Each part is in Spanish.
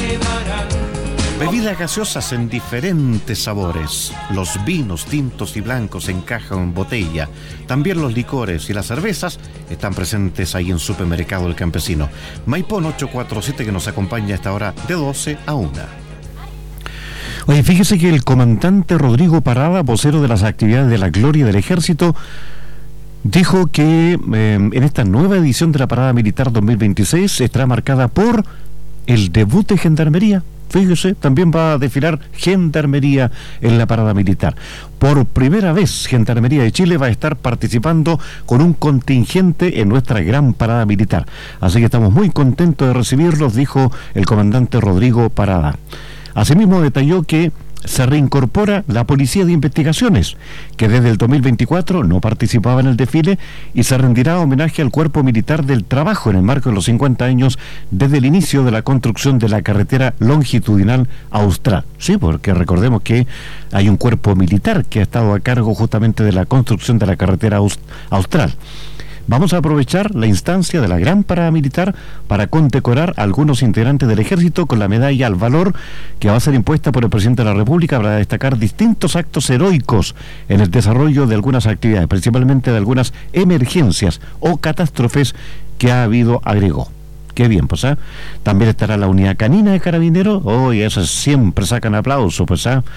Bebidas gaseosas en diferentes sabores. Los vinos tintos y blancos en caja o en botella. También los licores y las cervezas están presentes ahí en Supermercado El Campesino. Maipón 847, que nos acompaña a esta hora de 12 a 1. Oye, fíjese que el comandante Rodrigo Parada, vocero de las actividades de la Gloria del Ejército, dijo que en esta nueva edición de la Parada Militar 2026 estará marcada por el debut de Gendarmería. Fíjese, también va a desfilar Gendarmería en la Parada Militar. Por primera vez, Gendarmería de Chile va a estar participando con un contingente en nuestra gran Parada Militar. Así que estamos muy contentos de recibirlos, dijo el comandante Rodrigo Parada. Asimismo, detalló que se reincorpora la Policía de Investigaciones, que desde el 2024 no participaba en el desfile, y se rendirá homenaje al Cuerpo Militar del Trabajo en el marco de los 50 años desde el inicio de la construcción de la carretera longitudinal austral. Sí, porque recordemos que hay un cuerpo militar que ha estado a cargo justamente de la construcción de la carretera austral. Vamos a aprovechar la instancia de la gran parada militar para condecorar a algunos integrantes del ejército con la medalla al valor que va a ser impuesta por el presidente de la República para destacar distintos actos heroicos en el desarrollo de algunas actividades, principalmente de algunas emergencias o catástrofes que ha habido, agregó. Qué bien, pues, ¿eh? También estará la unidad canina de carabineros. Y esos siempre sacan aplausos, pues, ¿eh?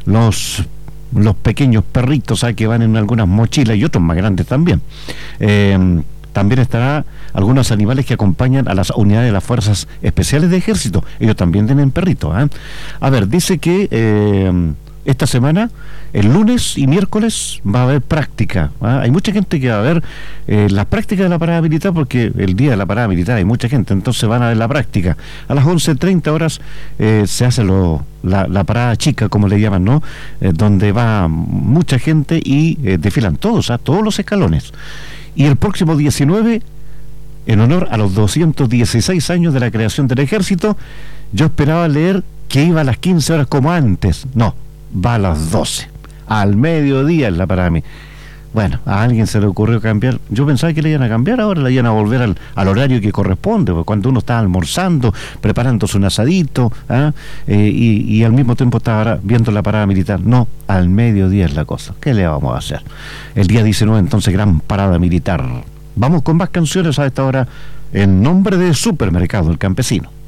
Los pequeños perritos que van en algunas mochilas y otros más grandes también. También estará algunos animales que acompañan a las unidades de las Fuerzas Especiales de Ejército. Ellos también tienen perritos. A ver, dice que esta semana, el lunes y miércoles, va a haber práctica. Hay mucha gente que va a ver las prácticas de la parada militar, porque el día de la parada militar hay mucha gente, entonces van a ver la práctica. A las 11:30 horas se hace la parada chica, como le llaman, ¿no? Donde va mucha gente y desfilan todos los escalones. Y el próximo 19, en honor a los 216 años de la creación del ejército, yo esperaba leer que iba a las 15 horas como antes. No, va a las 12, al mediodía en la parada. Bueno, a alguien se le ocurrió cambiar. Yo pensaba que le iban a cambiar, ahora le iban a volver al horario que corresponde, porque cuando uno está almorzando, preparándose un asadito, y al mismo tiempo está viendo la parada militar. No, al mediodía es la cosa. ¿Qué le vamos a hacer? El día 19, entonces, gran parada militar. Vamos con más canciones a esta hora en nombre de Supermercado El Campesino.